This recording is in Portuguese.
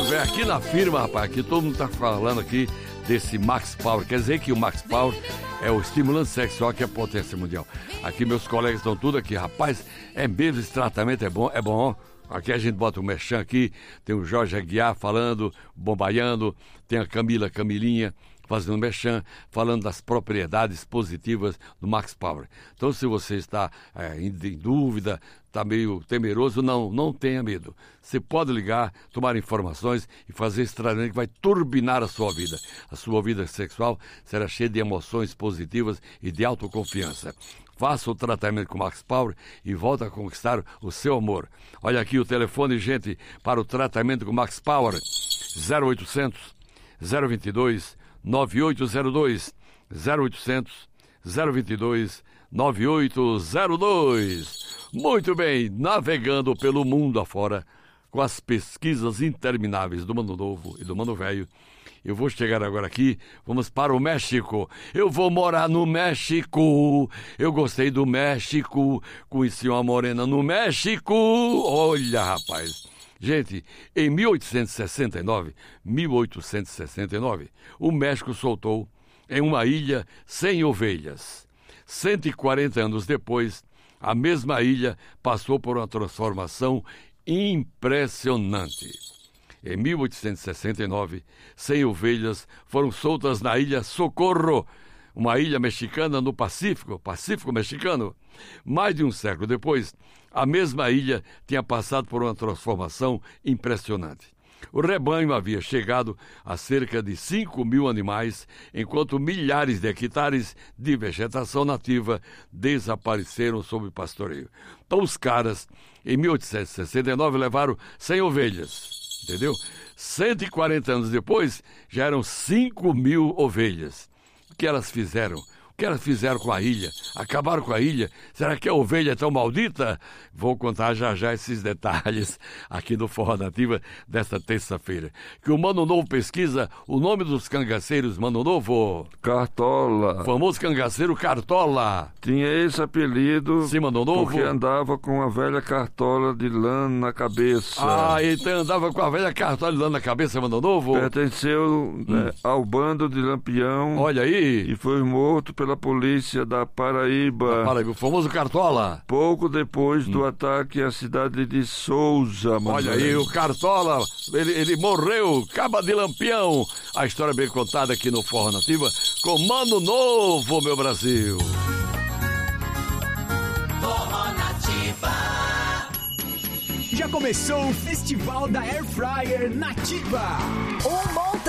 velho, aqui na firma, rapaz, aqui todo mundo tá falando aqui desse Max Power. Quer dizer que o Max Power é o estimulante sexual que é potência mundial. Aqui meus colegas estão tudo aqui, rapaz, é mesmo, esse tratamento é bom. Aqui a gente bota o Merchan aqui, tem o Jorge Aguiar falando, bombaiando, tem a Camilinha fazendo Merchan, falando das propriedades positivas do Max Power. Então, se você está em dúvida, está meio temeroso, não tenha medo. Você pode ligar, tomar informações e fazer esse tratamento que vai turbinar a sua vida. A sua vida sexual será cheia de emoções positivas e de autoconfiança. Faça o tratamento com o Max Power e volta a conquistar o seu amor. Olha aqui o telefone, gente, para o tratamento com o Max Power. 0800 022 9802 0800 022 9802. Muito bem, navegando pelo mundo afora com as pesquisas intermináveis do Mano Novo e do Mano Velho. Eu vou chegar agora aqui, vamos para o México. Eu vou morar no México. Eu gostei do México, conheci uma morena no México. Olha, rapaz. Gente, em 1869, o México soltou em uma ilha 100 ovelhas. 140 anos depois, a mesma ilha passou por uma transformação impressionante. Em 1869, 100 ovelhas foram soltas na ilha Socorro, uma ilha mexicana no Pacífico mexicano. Mais de um século depois, a mesma ilha tinha passado por uma transformação impressionante. O rebanho havia chegado a cerca de 5.000 animais, enquanto milhares de hectares de vegetação nativa desapareceram sob pastoreio. Então os caras, em 1869, levaram 100 ovelhas, entendeu? 140 anos depois, já eram 5.000 ovelhas. O que elas fizeram? O que elas fizeram com a ilha? Acabaram com a ilha? Será que a ovelha é tão maldita? Vou contar já esses detalhes aqui no Forró Nativa desta terça-feira. Que o Mano Novo pesquisa o nome dos cangaceiros, Mano Novo. Cartola. O famoso cangaceiro Cartola. Tinha esse apelido. Sim, Mano Novo. Porque andava com uma velha cartola de lã na cabeça. Ah, então andava com a velha cartola de lã na cabeça, Mano Novo? Pertenceu ao bando de Lampião. Olha aí. E foi morto pela polícia da Paraíba. O famoso Cartola. Pouco depois do ataque à cidade de Souza, mano. Olha aí, o Cartola, ele morreu, caba de Lampião. A história bem contada aqui no Forró Nativa com Mano Novo, meu Brasil. Forró Nativa. Já começou o Festival da Air Fryer Nativa. Um bom